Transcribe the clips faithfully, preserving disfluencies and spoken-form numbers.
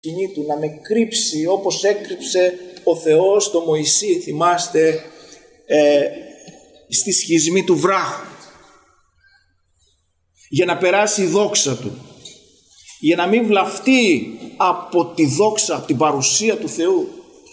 σκηνή του, να με κρύψει όπως έκρυψε ο Θεός το Μωυσή, θυμάστε, ε, στη σχισμή του βράχου, για να περάσει η δόξα του, για να μην βλαφτεί από τη δόξα, από την παρουσία του Θεού.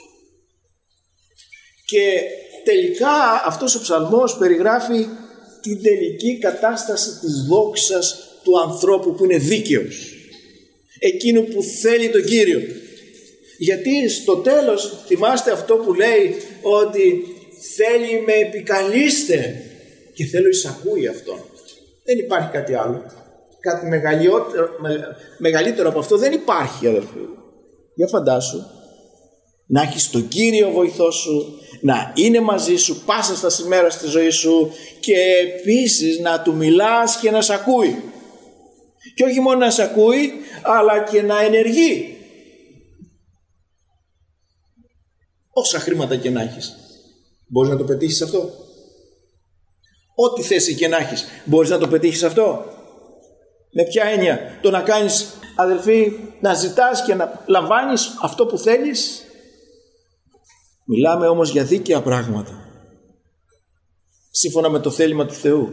Και τελικά αυτός ο ψαλμός περιγράφει την τελική κατάσταση της δόξας του ανθρώπου που είναι δίκαιος, εκείνου που θέλει τον Κύριο. Γιατί στο τέλος θυμάστε αυτό που λέει, ότι θέλει με επικαλείστε και θέλω εισακούει αυτόν. Δεν υπάρχει κάτι άλλο, κάτι μεγαλύτερο, μεγαλύτερο από αυτό δεν υπάρχει, αδερφοί. Για φαντάσου να έχεις τον Κύριο βοηθό σου, να είναι μαζί σου πάσα στα σημέρα στη ζωή σου και επίσης να του μιλάς και να σ' ακούει. Και όχι μόνο να σ' ακούει, αλλά και να ενεργεί. Όσα χρήματα και να έχεις, μπορείς να το πετύχεις αυτό? Ό,τι θέση και να έχεις, μπορείς να το πετύχεις αυτό? Με ποια έννοια? Το να κάνεις, αδελφοί, να ζητάς και να λαμβάνεις αυτό που θέλεις? Μιλάμε όμως για δίκαια πράγματα, σύμφωνα με το θέλημα του Θεού.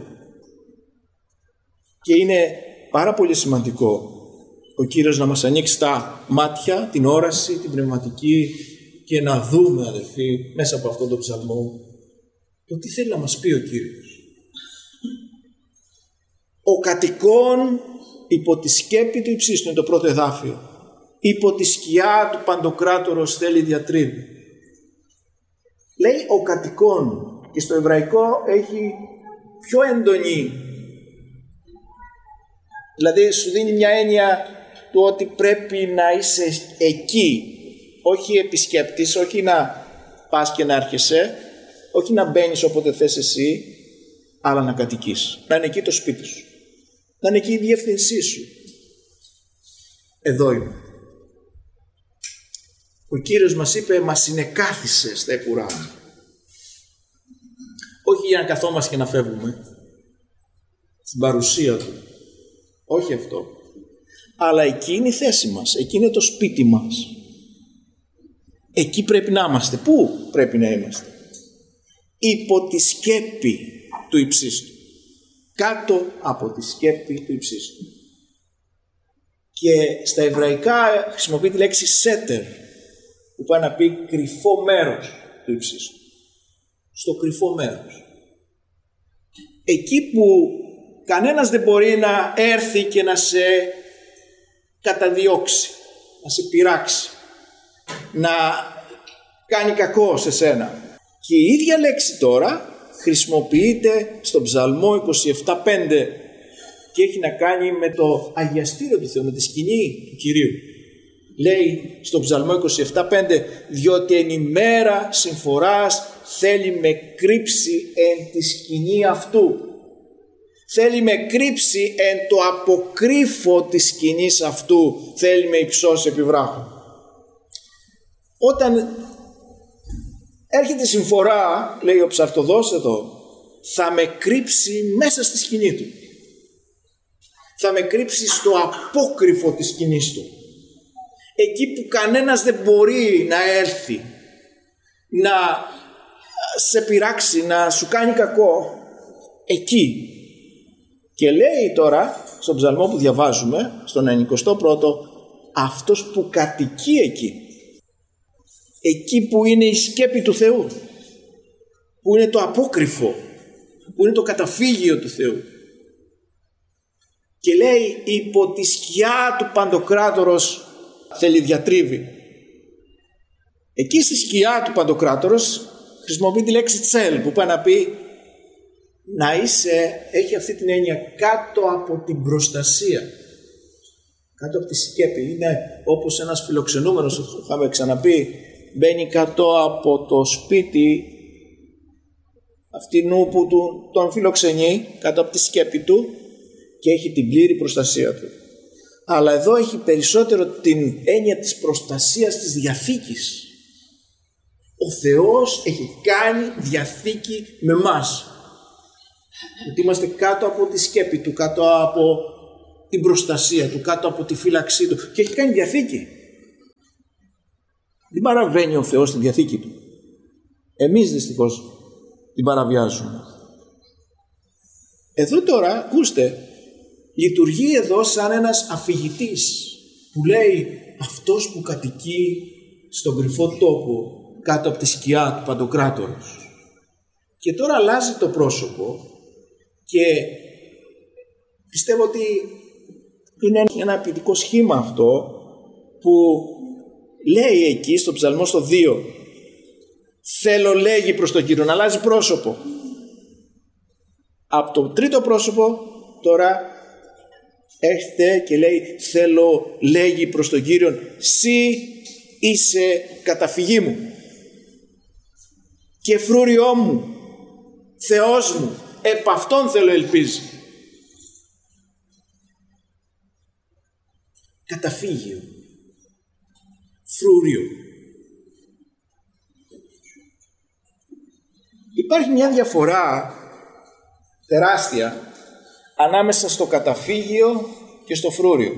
Και είναι πάρα πολύ σημαντικό ο Κύριος να μας ανοίξει τα μάτια, την όραση, την πνευματική, και να δούμε, αδελφοί, μέσα από αυτόν τον ψαλμό, το τι θέλει να μας πει ο Κύριος. Ο κατοικών υπό τη σκέπη του υψίστου, είναι το πρώτο εδάφιο. Υπό τη σκιά του Παντοκράτορος θέλει διατρίβει. Λέει ο κατοικών, και στο εβραϊκό έχει πιο έντονη, δηλαδή σου δίνει μια έννοια του ότι πρέπει να είσαι εκεί, όχι επισκέπτης, όχι να πας και να έρχεσαι, όχι να μπαίνεις όποτε θες εσύ, αλλά να κατοικείς, να είναι εκεί το σπίτι σου, να είναι εκεί η διεύθυνσή σου. Εδώ είμαι. Ο Κύριος μας είπε, μας συνεκάθισε στα εκουρά. Όχι για να καθόμαστε και να φεύγουμε στην παρουσία Του, όχι αυτό, αλλά εκεί είναι η θέση μας, εκεί είναι το σπίτι μας, εκεί πρέπει να είμαστε. Πού πρέπει να είμαστε? Υπό τη σκέπη του υψίστου, κάτω από τη σκέπη του υψίστου. Και στα εβραϊκά χρησιμοποιεί τη λέξη σέτερ, που πάει να πει κρυφό μέρος του υψίστου. Στο κρυφό μέρος, εκεί που κανένας δεν μπορεί να έρθει και να σε καταδιώξει, να σε πειράξει, να κάνει κακό σε σένα. Και η ίδια λέξη τώρα χρησιμοποιείται στον Ψαλμό είκοσι επτά πέντε και έχει να κάνει με το αγιαστήριο του Θεού, με τη σκηνή του Κυρίου. Λέει στον Ψαλμό είκοσι επτά πέντε, διότι εν ημέρα συμφοράς θέλει με κρύψει εν τη σκηνή αυτού. Θέλει με κρύψει εν το αποκρύφο της σκηνής αυτού, θέλει με υψώσει επί βράχου. Όταν έρχεται η συμφορά, λέει ο ψαρτοδός εδώ, θα με κρύψει μέσα στη σκηνή του. Θα με κρύψει στο απόκρυφο της σκηνής του. Εκεί που κανένας δεν μπορεί να έρθει, να σε πειράξει, να σου κάνει κακό, εκεί. Και λέει τώρα, στον ψαλμό που διαβάζουμε, στον ενενηκοστό πρώτο, αυτός που κατοικεί εκεί, εκεί που είναι η σκέπη του Θεού, που είναι το απόκρυφο, που είναι το καταφύγιο του Θεού. Και λέει, υπό τη σκιά του Παντοκράτορος θέλει διατρίβει. Εκεί στη σκιά του Παντοκράτορος χρησιμοποιεί τη λέξη τσέλ, που πάει να πει να είσαι, έχει αυτή την έννοια, κάτω από την προστασία, κάτω από τη σκέπη. Είναι όπως ένας φιλοξενούμενος, το είχαμε ξαναπεί, μπαίνει κάτω από το σπίτι αυτινού που του, τον φιλοξενεί, κάτω από τη σκέπη του, και έχει την πλήρη προστασία του. Αλλά εδώ έχει περισσότερο την έννοια της προστασίας της διαθήκης. Ο Θεός έχει κάνει διαθήκη με μας, ότι είμαστε κάτω από τη σκέπη του, κάτω από την προστασία του, κάτω από τη φύλαξή του, και έχει κάνει διαθήκη. την παραβαίνει ο Θεός στη Διαθήκη Του. Εμείς δυστυχώς την παραβιάζουμε. Εδώ τώρα, ακούστε, λειτουργεί εδώ σαν ένας αφηγητής που λέει αυτός που κατοικεί στον κρυφό τόπο κάτω από τη σκιά του Παντοκράτορος. Και τώρα αλλάζει το πρόσωπο και πιστεύω ότι είναι ένα ποιητικό σχήμα αυτό που λέει εκεί στο Ψαλμό στο δύο, θέλω λέγει προς τον Κύριο, να αλλάζει πρόσωπο. Από το τρίτο πρόσωπο τώρα έρχεται και λέει θέλω λέγει προς τον Κύριο, σύ είσαι καταφυγή μου και φρούριό μου, Θεός μου, επ' αυτόν θέλω ελπίζει. Καταφύγιο, φρούριο. Υπάρχει μια διαφορά τεράστια ανάμεσα στο καταφύγιο και στο φρούριο.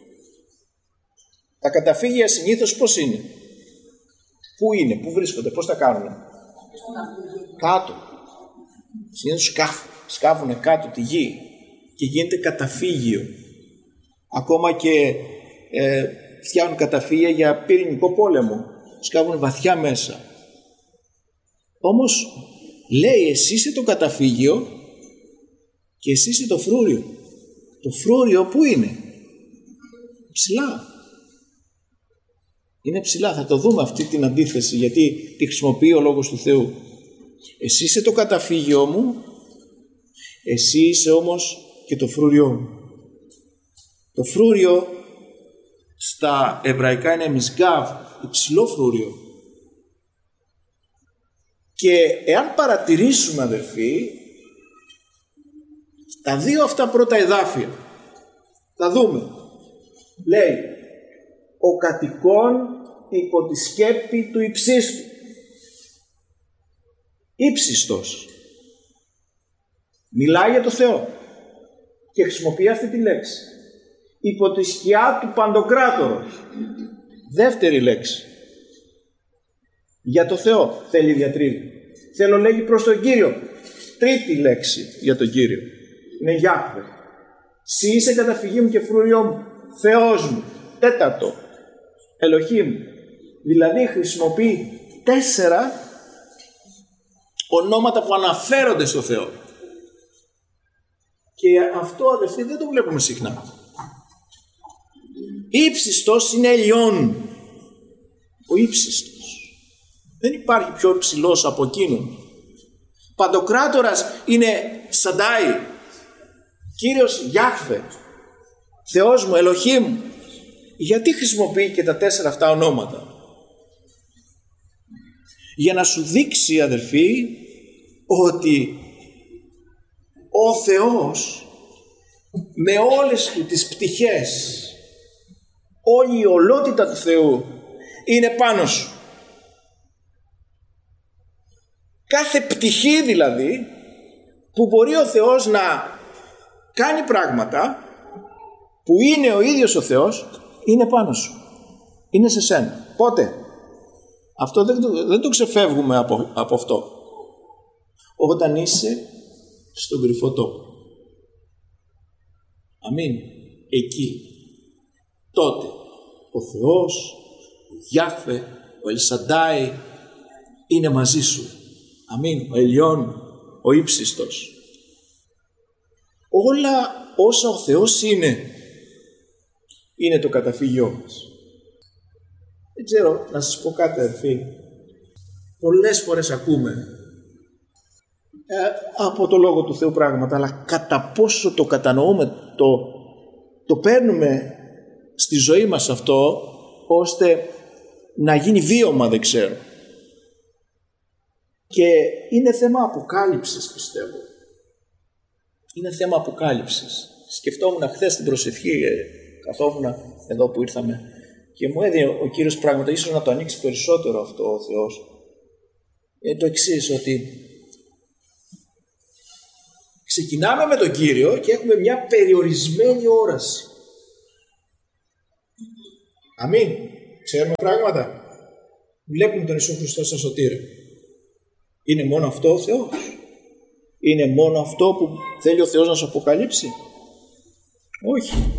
Τα καταφύγια συνήθως πώς είναι? Πού είναι, πού βρίσκονται, πώς τα κάνουν? Κάτω. Συνήθως σκάφουν, σκάβουν κάτω τη γη και γίνεται καταφύγιο. Ακόμα και ε, φτιάχνουν καταφύγια για πυρηνικό πόλεμο. Σκάβουν βαθιά μέσα. Όμως λέει εσύ είσαι το καταφύγιο και εσύ είσαι το φρούριο. Το φρούριο πού είναι? Ψηλά. Είναι ψηλά. Θα το δούμε αυτή την αντίθεση γιατί τη χρησιμοποιεί ο Λόγος του Θεού. Εσύ είσαι το καταφύγιο μου, εσύ είσαι όμως και το φρούριό μου. Το φρούριο στα εβραϊκά είναι μισγκάβ, υψηλό φρούριο. Και εάν παρατηρήσουμε αδερφοί, τα δύο αυτά πρώτα εδάφια, θα δούμε, λέει ο κατοικών υπό τη σκέπη του υψίστου. Ήψιστος. Μιλάει για το Θεό και χρησιμοποιεί αυτή τη λέξη. Υπό τη σκιά του Παντοκράτορος. Δεύτερη λέξη. Για το Θεό θέλει διατριβή. Θέλω λέγει προς τον Κύριο. Τρίτη λέξη για τον Κύριο. Είναι Γιάχβε. Συ είσαι καταφυγή μου και φρούριό μου. Θεός μου. Τέταρτο. Ελοχή μου. Δηλαδή χρησιμοποιεί τέσσερα ονόματα που αναφέρονται στο Θεό. Και αυτό αδελφοί δεν το βλέπουμε συχνά. Ήψιστος είναι Ελιών. Ο ύψιστος. Δεν υπάρχει πιο υψηλός από εκείνον. Παντοκράτορας είναι Σαντάι. Κύριος Γιάχβε. Θεός μου, Ελοχή μου. Γιατί χρησιμοποιεί και τα τέσσερα αυτά ονόματα? Για να σου δείξει αδελφοί ότι ο Θεός με όλες του τις πτυχές, όλη η ολότητα του Θεού είναι πάνω σου. Κάθε πτυχή δηλαδή που μπορεί ο Θεός να κάνει πράγματα που είναι ο ίδιος ο Θεός είναι πάνω σου. Είναι σε σένα. Πότε? Αυτό δεν το, δεν το ξεφεύγουμε από, από αυτό. Όταν είσαι στον κρυφό τόπο. Αμήν. Εκεί. Τότε ο Θεός, ο Γιάχβε, ο Ελσαντάι είναι μαζί σου. Αμήν. Ο Ελιών, ο ύψιστος. Όλα όσα ο Θεός είναι, είναι το καταφύγιό μας. Δεν ξέρω, να σας πω κάτι αδελφοί. Πολλές φορές ακούμε ε, από το Λόγο του Θεού πράγματα, αλλά κατά πόσο το κατανοούμε, το, το παίρνουμε στη ζωή μας αυτό, ώστε να γίνει βίωμα δεν ξέρω. Και είναι θέμα αποκάλυψης πιστεύω. Είναι θέμα αποκάλυψης. Σκεφτόμουν χθες την προσευχή, καθόμουν εδώ που ήρθαμε και μου έδινε ο Κύριος πράγματα, ίσως να το ανοίξει περισσότερο αυτό ο Θεός. Ε, το εξής, ότι ξεκινάμε με τον Κύριο και έχουμε μια περιορισμένη όραση. Αμήν. Ξέρουμε πράγματα. βλέπουμε τον Ιησού Χριστό σαν σωτήρα. Είναι μόνο αυτό ο Θεός? Είναι μόνο αυτό που θέλει ο Θεός να σου αποκαλύψει? Όχι.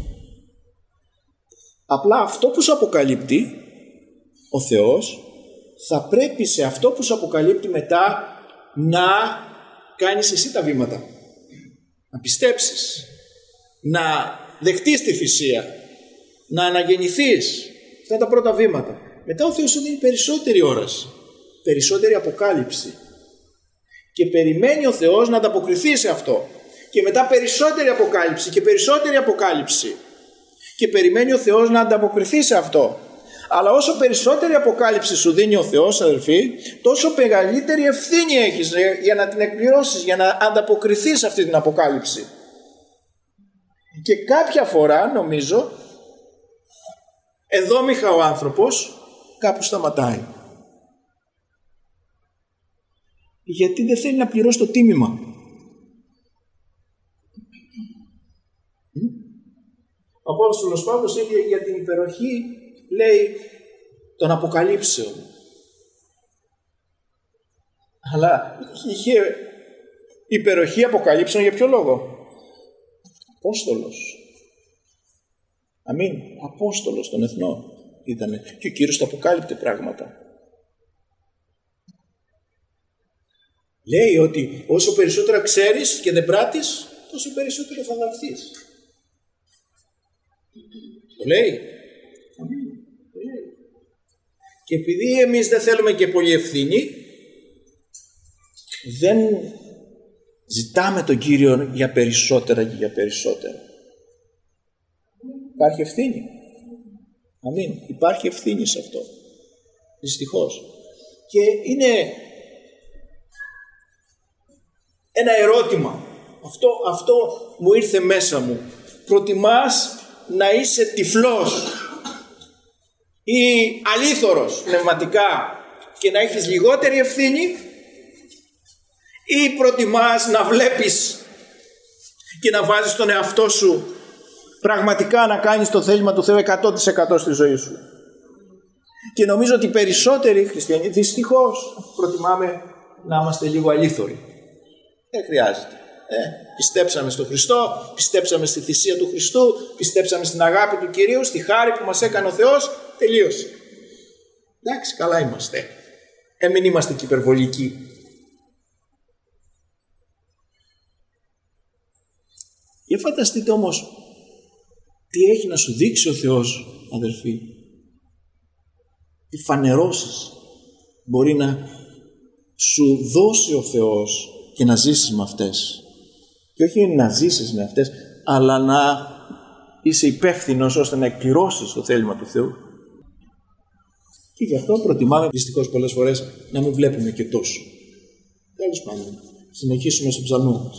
Απλά αυτό που σου αποκαλύπτει ο Θεός, θα πρέπει σε αυτό που σου αποκαλύπτει μετά να κάνεις εσύ τα βήματα. Να πιστέψεις, να δεχτείς τη θυσία, να αναγεννηθείς. Αυτά είναι τα πρώτα βήματα. Μετά ο Θεός σου δίνει περισσότερη όραση, περισσότερη αποκάλυψη. Και περιμένει ο Θεός να ανταποκριθεί σε αυτό. Και μετά περισσότερη αποκάλυψη και περισσότερη αποκάλυψη. Και περιμένει ο Θεός να ανταποκριθεί σε αυτό. Αλλά όσο περισσότερη αποκάλυψη σου δίνει ο Θεός, αδελφοί, τόσο μεγαλύτερη ευθύνη έχεις για να την εκπληρώσεις, για να ανταποκριθείς σε αυτή την αποκάλυψη. Και κάποια φορά, νομίζω, ενδόμηχα ο άνθρωπος κάπου σταματάει. Γιατί δεν θέλει να πληρώσει το τίμημα. Ο Απόστολος Παύλος έλεγε για την υπεροχή, λέει, των αποκαλύψεων. Αλλά είχε υπεροχή αποκαλύψεων για ποιο λόγο? Απόστολος. Αμήν. Απόστολος των εθνών ήτανε. Και ο Κύριος τα αποκάλυπτε πράγματα. Λέει ότι όσο περισσότερα ξέρεις και δεν πράττεις, τόσο περισσότερο θα δαχθείς. Το λέει. Αμήν. Το λέει. Και επειδή εμείς δεν θέλουμε και πολύ ευθύνη, δεν ζητάμε τον Κύριο για περισσότερα και για περισσότερα. Υπάρχει ευθύνη. Αμήν. Υπάρχει ευθύνη σε αυτό. Δυστυχώς. Και είναι ένα ερώτημα. Αυτό, αυτό μου ήρθε μέσα μου. Προτιμάς να είσαι τυφλός ή αλήθωρος πνευματικά και να έχεις λιγότερη ευθύνη, ή προτιμάς να βλέπεις και να βάζεις τον εαυτό σου πραγματικά να κάνεις το θέλημα του Θεού εκατό τοις εκατό στη ζωή σου? Και νομίζω ότι οι περισσότεροι χριστιανοί δυστυχώς προτιμάμε να είμαστε λίγο αλήθωροι. Δεν χρειάζεται. Ε, πιστέψαμε στον Χριστό, πιστέψαμε στη θυσία του Χριστού, πιστέψαμε στην αγάπη του Κυρίου, στη χάρη που μας έκανε ο Θεός, τελείωσε. Εντάξει, καλά είμαστε. Ε, μην είμαστε και υπερβολικοί. Για φανταστείτε όμως τι έχει να σου δείξει ο Θεός, αδερφοί. Τι φανερώσεις μπορεί να σου δώσει ο Θεός και να ζήσεις με αυτές. Και όχι να ζήσεις με αυτές, αλλά να είσαι υπεύθυνος ώστε να εκπληρώσεις το θέλημα του Θεού. Και γι' αυτό προτιμάμε δυστυχώς πολλές φορές να μην βλέπουμε και τόσο. Τέλος πάντων, συνεχίσουμε στο ψαλμό μας.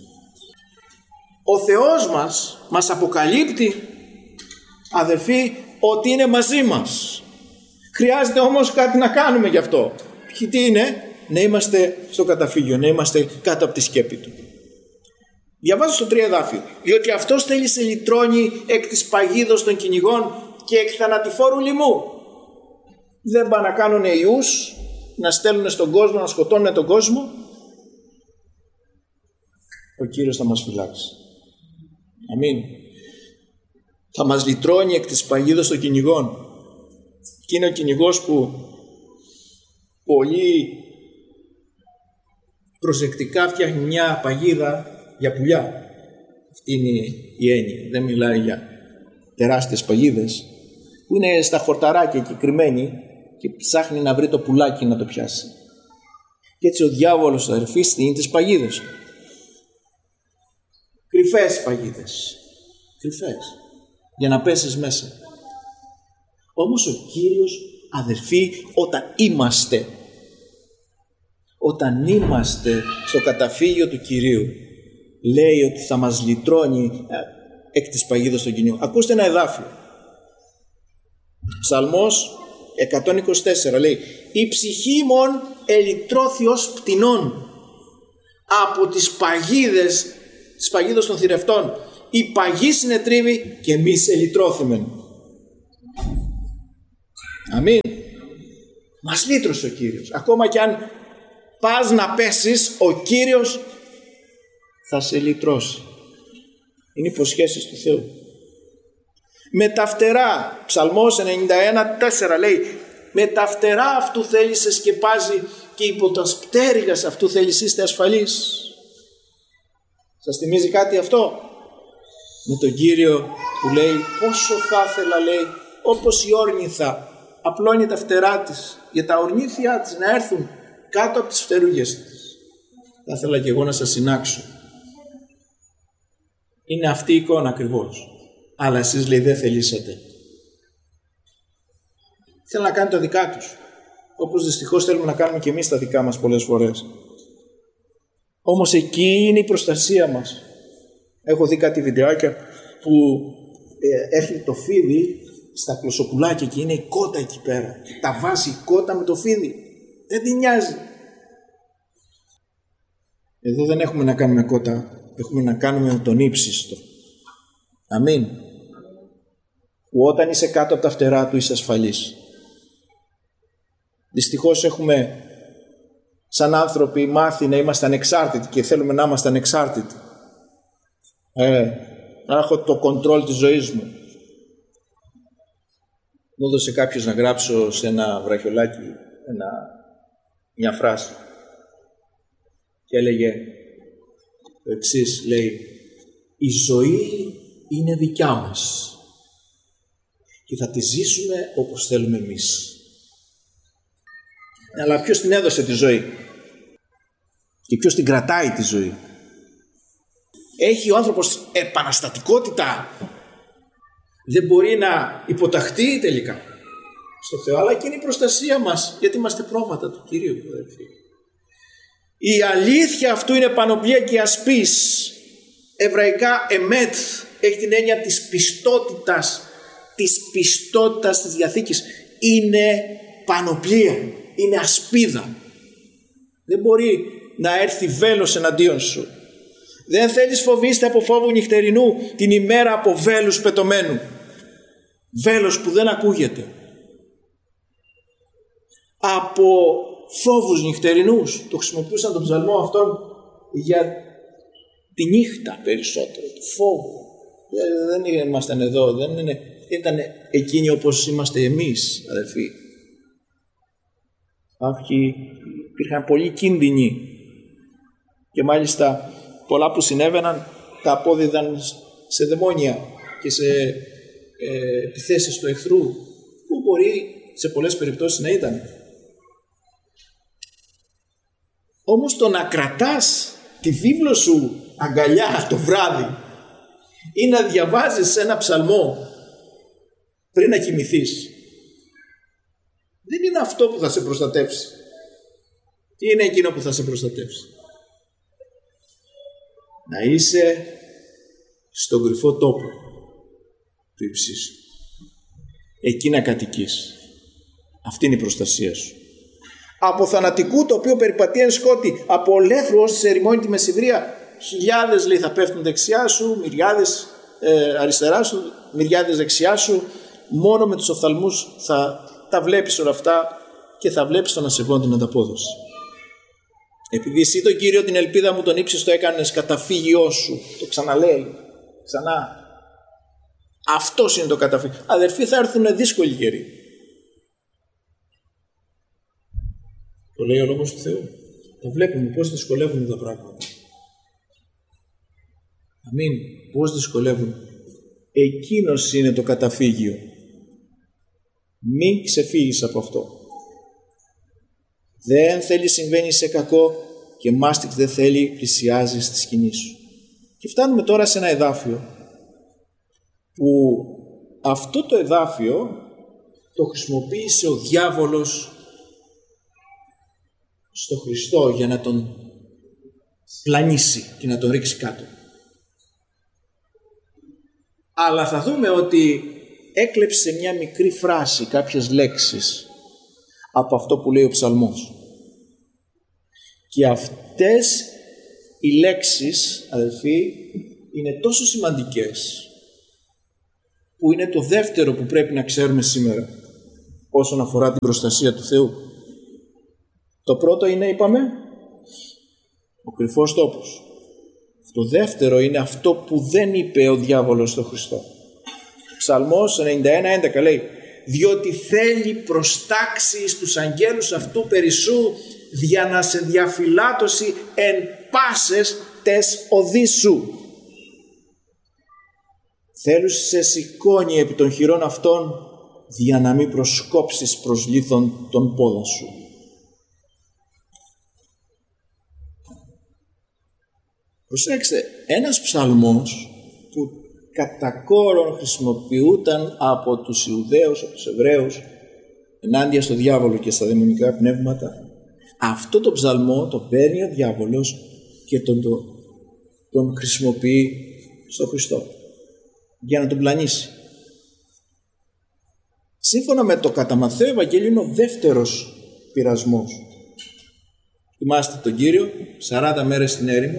Ο Θεός μας μας αποκαλύπτει, αδερφοί, ότι είναι μαζί μας. Χρειάζεται όμως κάτι να κάνουμε γι' αυτό. Και τι είναι? Να είμαστε στο καταφύγιο, να είμαστε κάτω από τη σκέπη του. Διαβάζω στο τρία εδάφιο. Διότι αυτός θέλει σε λυτρώνει εκ της παγίδος των κυνηγών και εκ θανατηφόρου λοιμού. Δεν πάνε να κάνουν ιούς, να στέλνουν στον κόσμο, να σκοτώνουν τον κόσμο. Ο Κύριος θα μας φυλάξει. Αμήν. Θα μας λυτρώνει εκ της παγίδος των κυνηγών. Και είναι ο κυνηγός που πολύ προσεκτικά φτιάχνει μια παγίδα για πουλιά. Αυτή είναι η έννοια. Δεν μιλάει για τεράστιες παγίδες που είναι στα χορταράκια εκεί κρυμμένη και ψάχνει να βρει το πουλάκι να το πιάσει. Και έτσι ο διάβολος, αδερφοί, στείνει τις παγίδες. Κρυφές παγίδες. Κρυφές. Για να πέσεις μέσα. Όμως ο Κύριος, αδερφοί, όταν είμαστε όταν είμαστε στο καταφύγιο του Κυρίου, λέει ότι θα μας λυτρώνει εκ της παγίδας των κυνηγών. Ακούστε ένα εδάφιο. Ψαλμός εκατόν είκοσι τέσσερα λέει: η ψυχή μον ελυτρώθη ως πτηνών από τις παγίδες, τις παγίδες των θηρευτών. Η παγή συνετρίβει και εμείς ελυτρώθημεν. Αμήν. Μας λύτρωσε ο Κύριος. Ακόμα κι αν πας να πέσεις, ο Κύριος θα σε λυτρώσει. Είναι υποσχέσεις του Θεού. Με τα φτερά, Ψαλμός ενενήντα ένα τέσσερα λέει, με τα φτερά αυτού θέλει σε σκεπάζει και υπό τα πτέρυγα αυτού θέλει είστε ασφαλείς. Σας θυμίζει κάτι αυτό? Με τον Κύριο που λέει πόσο θα ήθελα, λέει, όπως η όρνηθα απλώνει τα φτερά της για τα ορνήθια της να έρθουν κάτω από τις φτερούγες της. Θα ήθελα και εγώ να σας συνάξω. Είναι αυτή η εικόνα ακριβώς. Αλλά εσείς, λέει, δεν θελήσατε. Θέλουν να κάνουν τα δικά τους. Όπως δυστυχώς θέλουμε να κάνουμε και εμείς τα δικά μας πολλές φορές. Όμως εκεί είναι η προστασία μας. Έχω δει κάτι βιντεάκια που ε, έρχεται το φίδι στα κλωσοπουλάκια και είναι η κότα εκεί πέρα. Τα βάζει η κότα με το φίδι. Δεν την νοιάζει. Εδώ δεν έχουμε να κάνουμε κότα. Έχουμε να κάνουμε με τον ύψιστο. Αμήν. Που όταν είσαι κάτω από τα φτερά του είσαι ασφαλής. Δυστυχώς έχουμε σαν άνθρωποι μάθει να είμαστε ανεξάρτητοι και θέλουμε να είμαστε ανεξάρτητοι. Ε, να έχω το κοντρόλ της ζωής μου. Μου έδωσε κάποιος να γράψω σε ένα βραχιολάκι ένα, μια φράση και έλεγε το εξής, λέει, η ζωή είναι δικιά μας και θα τη ζήσουμε όπως θέλουμε εμείς. Αλλά ποιος την έδωσε τη ζωή και ποιος την κρατάει τη ζωή? Έχει ο άνθρωπος επαναστατικότητα? Δεν μπορεί να υποταχθεί τελικά στο Θεό, αλλά και είναι η προστασία μας, γιατί είμαστε πρόβατα του Κυρίου, αδελφοί. Η αλήθεια αυτού είναι πανοπλία και ασπής. Εβραϊκά εμέτ έχει την έννοια της πιστότητας, της πιστότητας της Διαθήκης. Είναι πανοπλία, είναι ασπίδα. Δεν μπορεί να έρθει βέλος εναντίον σου. Δεν θέλεις φοβήστε από φόβου νυχτερινού την ημέρα από βέλους πετωμένου. Βέλος που δεν ακούγεται. Από φόβους νυχτερινούς. Το χρησιμοποιούσαν τον ψαλμό αυτόν για τη νύχτα περισσότερο. Του φόβου. Δεν ήμασταν εδώ. Δεν είναι, ήταν εκείνοι όπως είμαστε εμείς, αδελφοί. Κάποιοι υπήρχαν πολλοί κίνδυνοι και μάλιστα πολλά που συνέβαιναν τα απόδιδαν σε δαιμόνια και σε ε, επιθέσεις του εχθρού, που μπορεί σε πολλές περιπτώσεις να ήταν. Όμως το να κρατάς τη βίβλο σου αγκαλιά το βράδυ ή να διαβάζεις ένα ψαλμό πριν να κοιμηθείς, δεν είναι αυτό που θα σε προστατεύσει. Τι είναι εκείνο που θα σε προστατεύσει? Να είσαι στον κρυφό τόπο του υψίσου. Εκεί να κατοικείς. Αυτή είναι η προστασία σου. Από θανατικού το οποίο περιπατεί εν σκότη, από ολέθρου ως τη ερημώνει τη μεσηβρία, χιλιάδες, λέει, θα πέφτουν δεξιά σου, μυριάδες ε, αριστερά σου, μυριάδες δεξιά σου. Μόνο με τους οφθαλμούς θα τα βλέπεις όλα αυτά και θα βλέπεις τον ασεβόν την ανταπόδοση. Επειδή εσύ τον Κύριο την ελπίδα μου τον ύψιστο έκανες καταφύγιό σου. Το ξαναλέει. Ξανά. Αυτός είναι το καταφύγιο. Αδερφοί, θα έρθουν δύσκολοι καιροί. Το λέει ο λόγος του Θεού. Τα βλέπουμε πώς δυσκολεύουν τα πράγματα. Αμήν. Πώς δυσκολεύουν. Εκείνος είναι το καταφύγιο. Μην ξεφύγεις από αυτό. Δεν θέλει συμβαίνει σε κακό και μάστιξ δεν θέλει πλησιάζει στη σκηνή σου. Και φτάνουμε τώρα σε ένα εδάφιο που αυτό το εδάφιο το χρησιμοποίησε ο διάβολος στο Χριστό για να τον πλανήσει και να τον ρίξει κάτω. Αλλά θα δούμε ότι έκλεψε μια μικρή φράση, κάποιες λέξεις από αυτό που λέει ο ψαλμός. Και αυτές οι λέξεις, αδελφοί, είναι τόσο σημαντικές που είναι το δεύτερο που πρέπει να ξέρουμε σήμερα όσον αφορά την προστασία του Θεού. Το πρώτο είναι, είπαμε, ο κρυφός τόπος. Το δεύτερο είναι αυτό που δεν είπε ο διάβολος στον Χριστό. Ψαλμός ενενήντα ένα έντεκα λέει, διότι θέλει προστάξει στους αγγέλους αυτού περισσού για να σε διαφυλάτωση εν πάσες τες οδείς σου. Θέλους σε σηκώνει επί των χειρών αυτών για να μην προσκόψεις προς λίθον τον πόδα σου. Προσέξτε, ένας ψαλμός που κατά κόρον χρησιμοποιούταν από τους Ιουδαίους, από τους Εβραίους, ενάντια στο διάβολο και στα δαιμονικά πνεύματα, αυτό το ψαλμό το παίρνει ο διάβολος και τον, τον, τον χρησιμοποιεί στο Χριστό για να τον πλανήσει. Σύμφωνα με το κατά Ματθαίο Ευαγγέλιο είναι ο δεύτερος πειρασμός. Θυμάστε τον Κύριο, σαράντα μέρες στην έρημο,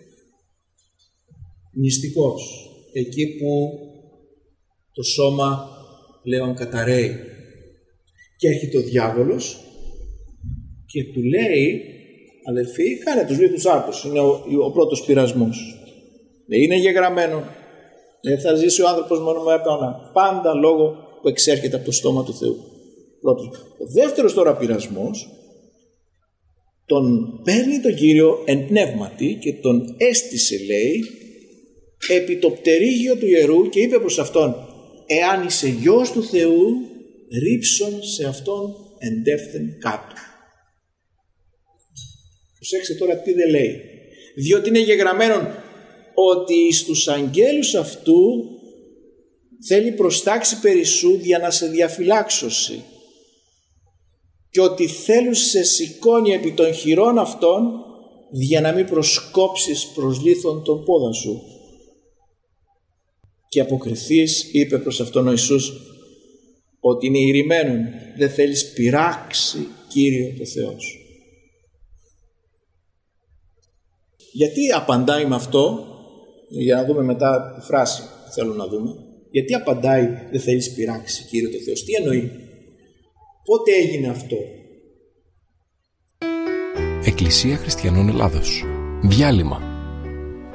νηστικός, εκεί που το σώμα πλέον καταραίει. Και έρχεται ο διάβολος και του λέει, αδελφοί, κάνε τους λίθους άρτους. Είναι ο, ο πρώτος πειρασμός. Είναι γεγραμμένο. Δεν θα ζήσει ο άνθρωπος μόνο με έπανα. Πάντα λόγο που εξέρχεται από το στόμα του Θεού. Πρώτος. Ο δεύτερος τώρα πειρασμός, τον παίρνει τον Κύριο εν πνεύματι και τον έστησε, λέει, επί το πτερίγιο του ιερού και είπε προς αυτόν, εάν είσαι γιος του Θεού, ρίψον σε αυτόν εντεύθεν κάτω. Προσέξτε τώρα τι δεν λέει. Διότι είναι γεγραμμένον ότι στους αγγέλους αυτού θέλει προστάξει περισσού για να σε διαφυλάξωση και ότι θέλουν σε σηκώνει επί των χειρών αυτών για να μην προσκόψεις προς λίθον τον πόδα σου. Και αποκριθείς, είπε προς αυτόν ο Ιησούς, ότι είναι ηρημένον, δεν θέλεις πειράξει Κύριο το Θεό σου. Γιατί απαντάει με αυτό, για να δούμε μετά τη φράση που θέλω να δούμε, γιατί απαντάει δεν θέλεις πειράξει Κύριο το Θεό σου, τι εννοεί, πότε έγινε αυτό. Εκκλησία Χριστιανών Ελλάδος. Διάλειμμα.